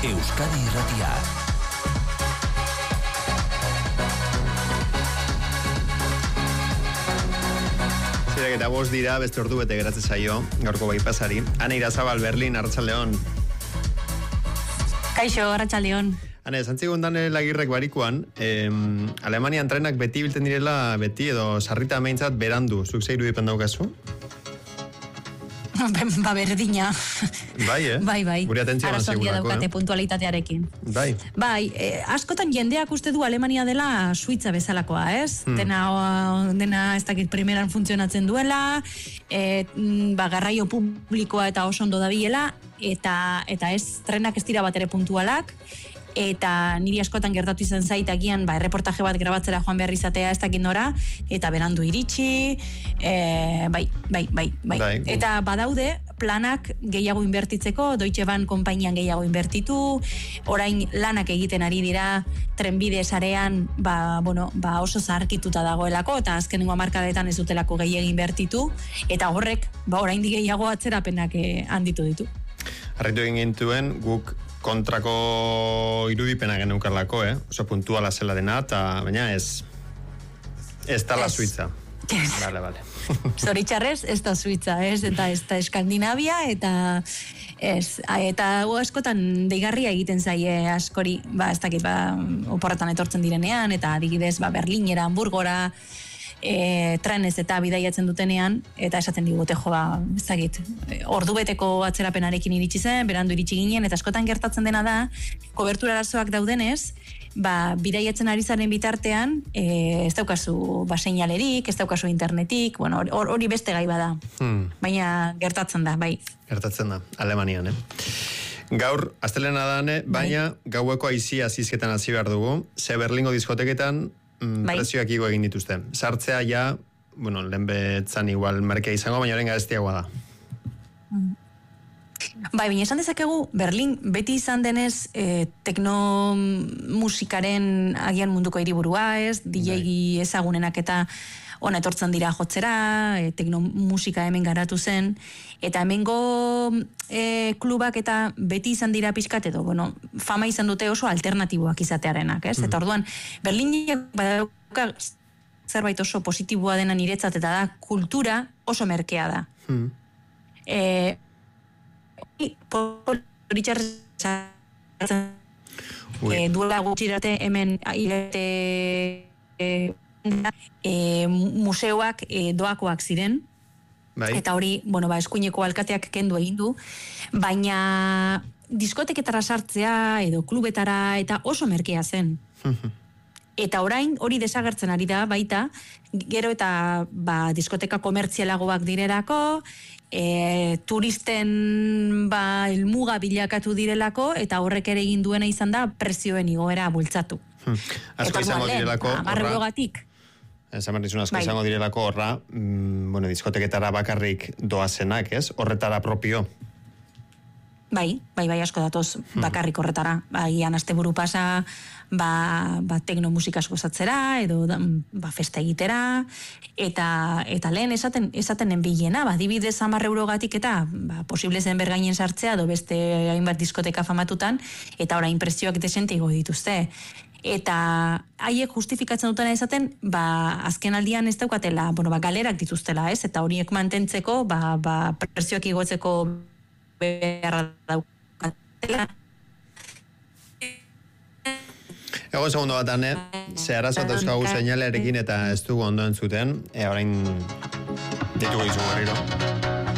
Euskadi Irratia. Zirak eta bost dira, beste ordu bete geratzen zaio, gaurko bai pasari. Ane Irazabal, Berlin, Arratsaldeon. Kaixo, Arratsaldeon. Ane, zantzigun dane lagirrek barikuan, Alemanian trenak beti bilten direla, beti edo sarrita meintzat berandu. Zuk ze irudipen daukazu? Ba, berdina. Bai, Bai. Gure atentzia bat Arazoa segurako, daukate puntualitatearekin. Bai, askotan jendeak uste du Alemania dela Suitza bezalakoa, ez? Dena ez dakit primeran funtzionatzen duela, garraio publikoa eta oso ondo dabilela, eta ez trenak ez dira bat ere puntualak, eta niri askotan gertatu izan zait agian erreportaje bat grabatzera joan behar izatea ez dakit nora, eta berandu iritsi, bai. Eta badaude planak gehiago inbertitzeko, Deutsche Bahn konpainian gehiago inbertitu, orain lanak egiten ari dira trenbide sarean oso zaharkituta dagoelako, eta azkenengo hamarkadetan ez dutelako gehiago inbertitu, eta horrek oraindik gehiago atzerapenak handitu ditu. Harritu egin gintuen, guk kontrako irudipena geneukarlako, oso puntuala zela dena, eta baina ez da Suitza. Vale. Zoritxarrez, ez da Suitza, eta ez da Eskandinavia, eta askotan deigarria egiten zaie askori, ez dakit, oporretan etortzen direnean, eta adibidez, Berlinera, Hamburgora, trenez eta bidaiatzen dutenean, eta esaten digute ez dakit, ordubeteko atzerapenarekin iritsi zen, berandu iritsi ginen, eta askotan gertatzen dena da, kobertura arazoak daudenez, bidaiatzen ari zaren bitartean, ez daukazu seinalerik, ez daukazu internetik, hori beste gai bada. Baina gertatzen da, bai. Gertatzen da, Alemanian, Gaur, astelena dane, baina gaueko aizia zizketan hasi behar dugu, ze Berlingo diskoteketan prezioak igo egin dituzte. Sartzea ja, lehen betzan igual merkea izango, baina horrenga eztiagoa da. Baina esan dezakegu, Berlin beti izan denez tekno musikaren agian munduko hiriburua, DJ ezagunenak eta ona etortzen dira jotzera, tekno musika hemen garatu zen, eta hemengo klubak eta beti izan dira pixkat edo, fama izan dute oso alternatiboak izatearenak, Eta orduan, Berlinek badauka zerbait oso positiboa dena niretzat, eta da, kultura oso merkea da. Duela gutxirate hemen museoak doakoak ziren, eta hori, eskuineko alkateak kendu egin du, baina diskoteketara sartzea edo klubetara eta oso merkea zen. Eta orain hori desagertzen ari da baita, gero eta diskoteka komertzialagoak direlako, turisten helmuga bilakatu direlako, eta horrek ere egin duena izan da prezioen igoera bultzatu. Asko izango direlako asko izango direlako horra, diskoteketara bakarrik doazenak, horretara propio. Bai, asko datoz bakarrik horretara. Agian asteburu pasa tekno musika gozatzera, edo festa egitera, eta lehen esaten enbilena, adibidez 10 eurogatik eta posible zen bergainen sartzea, edo beste hainbat diskoteka famatutan, eta orain prezioak desente igo dituzte. Eta haiek justifikatzen dutena esaten, azken aldian ez daukatela, galerak dituztela, eta horiek mantentzeko, prezioak igotzeko beharra daukatela. Ego segundo bat, Ane, ze arazoa dauzkagu seinalearekin eta ez dugu ondo entzuten, orain ditugu izu berriro.